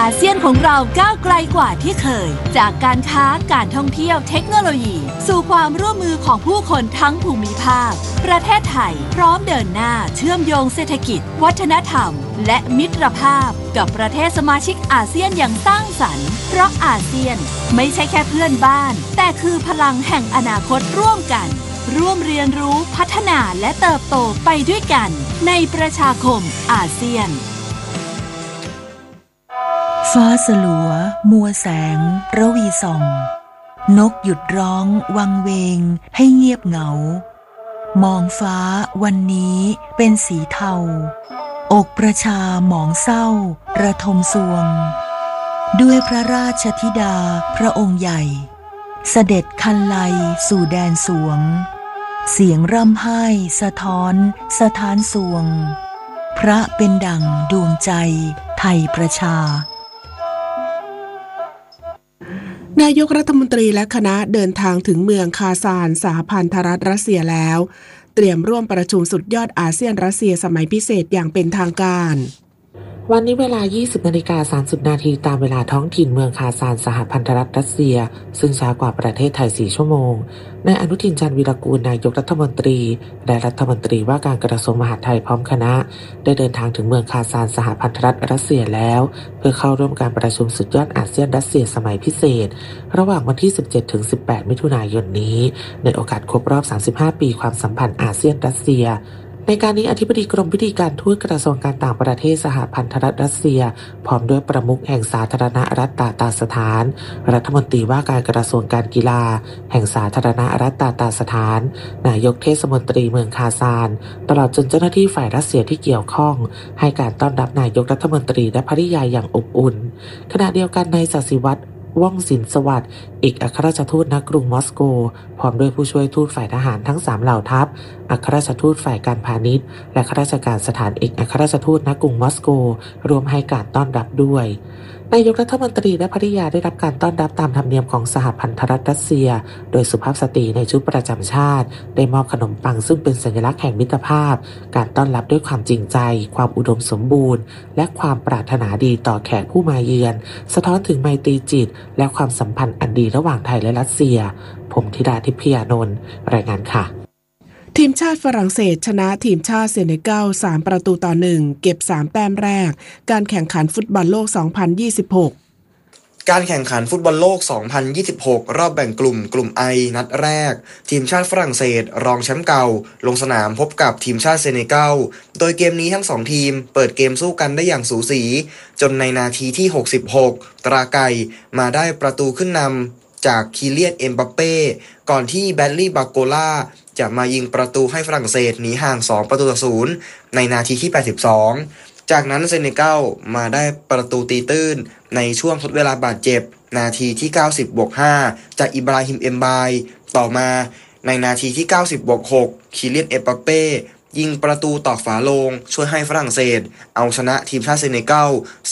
อาเซียนของเราก้าวไกลกว่าที่เคยจากการค้าการท่องเที่ยวเทคโนโลยีสู่ความร่วมมือของผู้คนทั้งภูมิภาคประเทศไทยพร้อมเดินหน้าเชื่อมโยงเศรษฐกิจวัฒนธรรมและมิตรภาพกับประเทศสมาชิกอาเซียนอย่างสร้างสรรค์เพราะอาเซียนไม่ใช่แค่เพื่อนบ้านแต่คือพลังแห่งอนาคตร่วมกันร่วมเรียนรู้พัฒนาและเติบโตไปด้วยกันในประชาคมอาเซียนฟ้าสลัวมัวแสงระวีส่องนกหยุดร้องวังเวงให้เงียบเหงามองฟ้าวันนี้เป็นสีเทาอกประชาหมองเศร้าระทมสวงด้วยพระราชธิดาพระองค์ใหญ่เสด็จคันไลสู่แดนสวงเสียงร่ำไห้สะท้อนสถานสวงพระเป็นดั่งดวงใจไทยประชานายกรัฐมนตรีและคณะเดินทางถึงเมืองคาซานสหพันธรัฐรัสเซียแล้วเตรียมร่วมประชุมสุดยอดอาเซียนรัสเซียสมัยพิเศษอย่างเป็นทางการวันนี้เวลา 20:30 นาทีตามเวลาท้องถิ่นเมืองคาซานสหพันธรัฐรัสเซียซึ่งช้ากว่าประเทศไทย4ชั่วโมงนายอนุทินจันทร์วีรกูลนายกรัฐมนตรีและรัฐมนตรีว่าการกระทรวงมหาดไทยพร้อมคณะได้เดินทางถึงเมืองคาซานสหพันธรัฐรัสเซียแล้วเพื่อเข้าร่วมการประชุมสุดยอดอาเซียนรัสเซียสมัยพิเศษระหว่างวันที่ 17-18 มิถุนายนนี้ในโอกาสครบรอบ 35 ปีความสัมพันธ์อาเซียนรัสเซียในการนี้อธิบดีกรมพิธีการทูตกระทรวงการต่างประเทศสหพันธรัฐรัสเซียพร้อมด้วยประมุขแห่งสาธารณรัฐตาตาสถานรัฐมนตรีว่าการกระทรวงการกีฬาแห่งสาธารณรัฐตาตาสถานนายกเทศมนตรีเมืองคาซานตลอดจนเจ้าหน้าที่ฝ่ายรัสเซียที่เกี่ยวข้องให้การต้อนรับนายกรัฐมนตรีและภริยาอย่างอบอุ่นขณะเดียวกันนายศศิวัตรว่องสินสวัสดิ์เอกอัครราชทูตณกรุงมอสโกพร้อมด้วยผู้ช่วยทูตฝ่ายทหารทั้ง3เหล่าทัพอัครราชทูตฝ่ายการพาณิชย์และข้าราชการสถานเอกอัครราชทูตณกรุงมอสโกรวมให้การต้อนรับด้วยนายกรัฐมนตรีและภริยาได้รับการต้อนรับตามธรรมเนียมของสหพันธรัฐรัสเซียโดยสุภาพสตรีในชุดประจำชาติได้มอบขนมปังซึ่งเป็นสัญลักษณ์แห่งมิตรภาพการต้อนรับด้วยความจริงใจความอุดมสมบูรณ์และความปรารถนาดีต่อแขกผู้มาเยือนสะท้อนถึงไมตรีจิตและความสัมพันธ์อันดีระหว่างไทยและรัสเซียผมธิดาทิพยานนท์รายงานค่ะทีมชาติฝรั่งเศสชนะทีมชาติเซเนกัล3-1เก็บ3แต้มแรกการแข่งขันฟุตบอลโลก2026 การแข่งขันฟุตบอลโลก2026รอบแบ่งกลุ่ม I นัดแรกทีมชาติฝรั่งเศสรองแชมป์เก่าลงสนามพบกับทีมชาติเซเนกัลโดยเกมนี้ทั้ง2ทีมเปิดเกมสู้กันได้อย่างสูสีจนในนาทีที่66ตราไก่มาได้ประตูขึ้นนำจากคีเลียนเอ็มบัปเป้ก่อนที่แบดลี่บาโกล่าจะมายิงประตูให้ฝรั่งเศสหนีห่าง2-0ในนาทีที่82จากนั้นเซเนกัลมาได้ประตูตีตื้นในช่วงทดเวลาบาดเจ็บนาทีที่90+5จากอิบราฮิมเอ็มบายต่อมาในนาทีที่90+6คีเลียนเอ็มบัปเป้ยิงประตูตอกฝาโลงช่วยให้ฝรั่งเศสเอาชนะทีมชาติเซเนกัล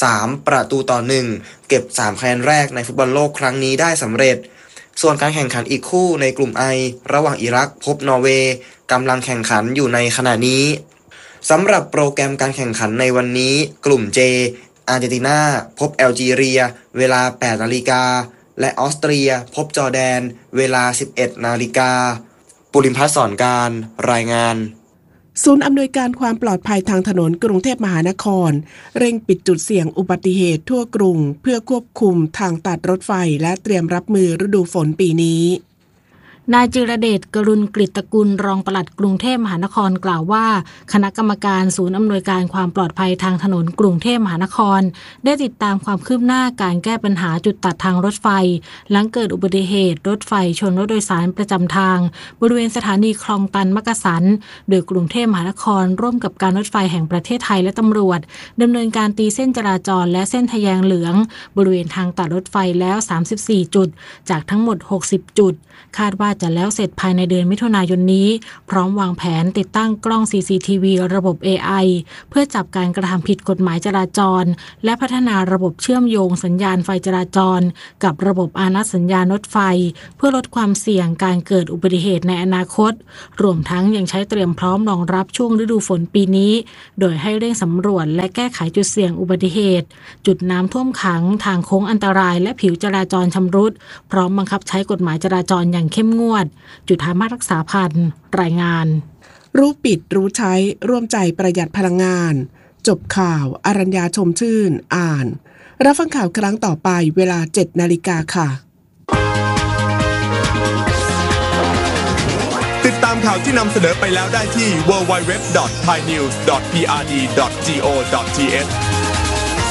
3-1เก็บ3คะแนนแรกในฟุตบอลโลกครั้งนี้ได้สำเร็จส่วนการแข่งขันอีกคู่ในกลุ่ม I ระหว่างอิรักพบนอร์เวย์กำลังแข่งขันอยู่ในขณะนี้สำหรับโปรแกรมการแข่งขันในวันนี้กลุ่ม J อาร์เจนตินาพบแอลจีเรียเวลา 8 นาฬิกาและออสเตรียพบจอร์แดนเวลา 11 นาฬิกาปุริมพัฒน์สอนการรายงานศูนย์อำนวยการความปลอดภัยทางถนนกรุงเทพมหานครเร่งปิดจุดเสี่ยงอุบัติเหตุทั่วกรุงเพื่อควบคุมทางตัดรถไฟและเตรียมรับมือฤดูฝนปีนี้นายจิรเดชกรุณกฤตกุลรองปลัดกรุงเทพมหานครกล่าวว่าคณะกรรมการศูนย์อำนวยการความปลอดภัยทางถนนกรุงเทพมหานครได้ติดตามความคืบหน้าการแก้ปัญหาจุดตัดทางรถไฟหลังเกิดอุบัติเหตุรถไฟชนรถโดยสารประจำทางบริเวณสถานีคลองตันมักกะสันโดยกรุงเทพมหานครร่วมกับการรถไฟแห่งประเทศไทยและตำรวจดำเนินการตีเส้นจราจรและเส้นทะแยงเหลืองบริเวณทางตัดรถไฟแล้ว34จุดจากทั้งหมด60จุดคาดว่าจะแล้วเสร็จภายในเดือนมิถุนายนนี้พร้อมวางแผนติดตั้งกล้อง CCTV ระบบ AI เพื่อจับการกระทำผิดกฎหมายจราจรและพัฒนาระบบเชื่อมโยงสัญญาณไฟจราจรกับระบบอานัตสัญญาณรถไฟเพื่อลดความเสี่ยงการเกิดอุบัติเหตุในอนาคตรวมทั้งยังใช้เตรียมพร้อมรองรับช่วงฤดูฝนปีนี้โดยให้เร่งสำรวจและแก้ไขจุดเสี่ยงอุบัติเหตุจุดน้ำท่วมขังทางโค้งอันตรายและผิวจราจรชำรุดพร้อมบังคับใช้กฎหมายจราจรอย่างเข้มงวดจุฑามาศรักษาพันธ์รายงานรู้ปิดรู้ใช้ร่วมใจประหยัดพลังงานจบข่าวอรัญญาชมชื่นอ่านรับฟังข่าวครั้งต่อไปเวลา 7 นาฬิกาค่ะติดตามข่าวที่นำเสนอไปแล้วได้ที่ www.thainews.prd.go.th